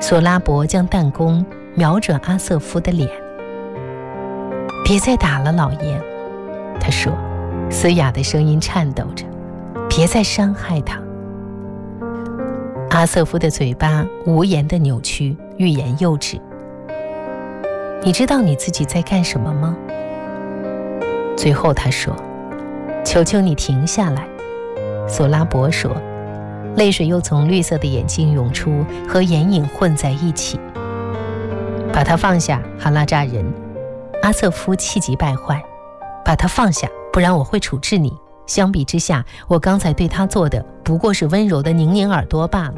索拉伯将弹弓瞄准阿瑟夫的脸。别再打了，老爷，他说，嘶哑的声音颤抖着，别再伤害他。阿瑟夫的嘴巴无言地扭曲，欲言又止。你知道你自己在干什么吗？最后他说，求求你停下来。索拉伯说，泪水又从绿色的眼睛涌出，和眼影混在一起。把他放下，哈拉扎人。阿瑟夫气急败坏，把他放下，不然我会处置你。相比之下，我刚才对他做的不过是温柔的拧拧耳朵罢了。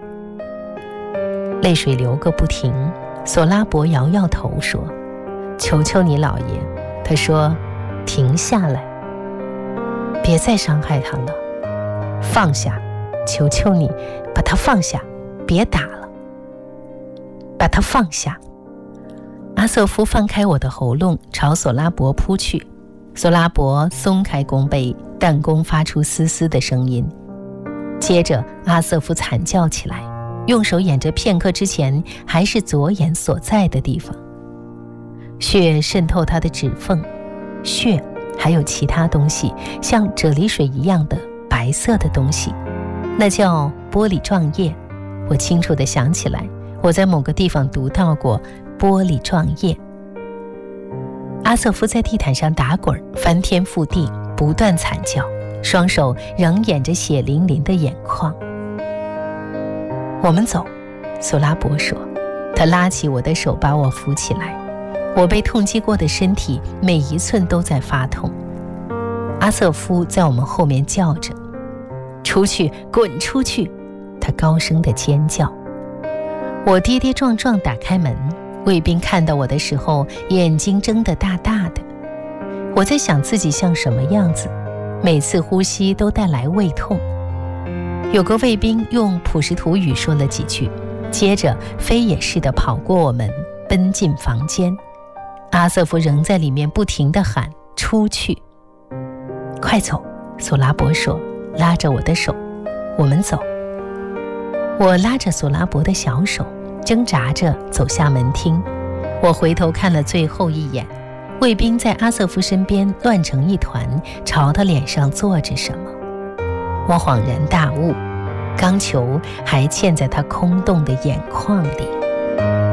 泪水流个不停，索拉伯摇摇头说，求求你老爷。他说，停下来，别再伤害他了，放下，求求你，把他放下，别打了，把他放下。阿瑟夫放开我的喉咙，朝索拉伯扑去。索拉伯松开弓背，弹弓发出嘶嘶的声音。接着阿瑟夫惨叫起来，用手掩着片刻之前还是左眼所在的地方。血渗透他的指缝，血还有其他东西，像啫喱水一样的白色的东西，那叫玻璃状液。我清楚地想起来，我在某个地方读到过玻璃状液。阿瑟夫在地毯上打滚，翻天覆地，不断惨叫，双手仍掩着血淋淋的眼眶。我们走，索拉伯说。他拉起我的手，把我扶起来。我被痛击过的身体每一寸都在发痛。阿瑟夫在我们后面叫着，出去，滚出去！他高声地尖叫。我跌跌撞撞打开门，卫兵看到我的时候，眼睛睁得大大的。我在想自己像什么样子，每次呼吸都带来胃痛。有个卫兵用普什图语说了几句，接着飞也似的跑过我们，奔进房间。阿瑟夫仍在里面不停地喊，出去！快走，索拉伯说，拉着我的手。我们走。我拉着索拉伯的小手，挣扎着走下门厅。我回头看了最后一眼，卫兵在阿瑟夫身边乱成一团，朝他脸上做着什么。我恍然大悟，钢球还嵌在他空洞的眼眶里。